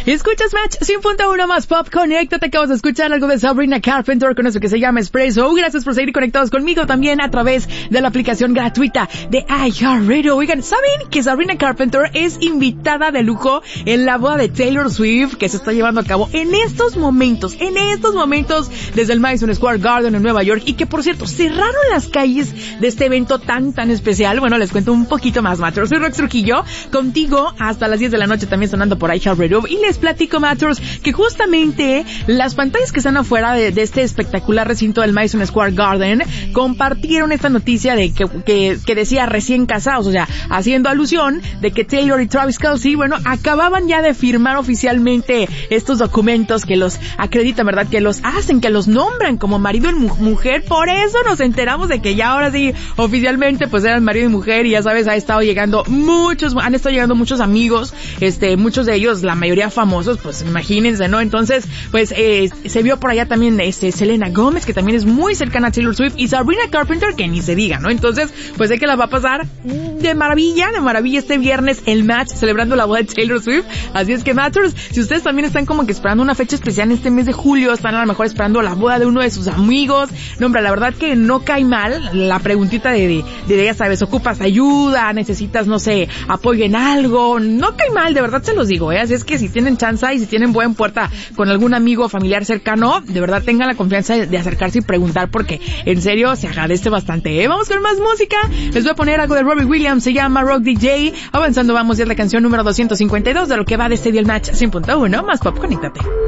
Escuchas Match 100.1 más Pop. Conéctate, acabas de escuchar algo de Sabrina Carpenter con eso que se llama Espresso. Gracias por seguir conectados conmigo también a través de la aplicación gratuita de iHeartRadio. Oigan, ¿saben que Sabrina Carpenter es invitada de lujo en la boda de Taylor Swift que se está llevando a cabo en estos momentos desde el Madison Square Garden en Nueva York? Y que, por cierto, cerraron las calles de este evento tan especial. Bueno, les cuento un poquito más, Matters. Soy Rox Trujillo, contigo hasta las 10 de la noche, también sonando por iHeartRadio. Y les platico, Matters, que justamente las pantallas que están afuera de este espectacular recinto del Madison Square Garden compartieron esta noticia de que decía recién casados, o sea, haciendo alusión de que Taylor y Travis Kelce, bueno, acababan ya de firmar oficialmente estos documentos que los acreditan, ¿verdad? Que los hacen, que los nombran como marido y mujer. Por eso nos enteramos de que ya ahora sí, oficialmente, pues eran marido y mujer. Y ya sabes, han estado llegando muchos amigos, muchos de ellos, la mayoría famosos, pues imagínense, ¿no? Entonces, pues, se vio por allá también, Selena Gomez, que también es muy cercana a Taylor Swift, y Sabrina Carpenter, que ni se diga, ¿no? Entonces, pues sé que la va a pasar de maravilla este viernes el Match, celebrando la boda de Taylor Swift. Así es que, Matters, si ustedes también están como que esperando una fecha especial en este mes de julio, están a lo mejor esperando la boda de uno de sus amigos, no, hombre, la verdad que no cae mal la preguntita de ya sabes, ocupas ayuda, necesitas, no sé, apoyo en algo, no cae mal, de verdad se los digo, así es que si tienen chance y si tienen buen puerta con algún amigo o familiar cercano, de verdad tengan la confianza de acercarse y preguntar, porque en serio se agradece bastante, Vamos con más música, les voy a poner algo de Robbie Williams, se llama Rock DJ, avanzando vamos, ya es la canción número 252 de lo que va de este día el Match 100.1 más Pop, conéctate.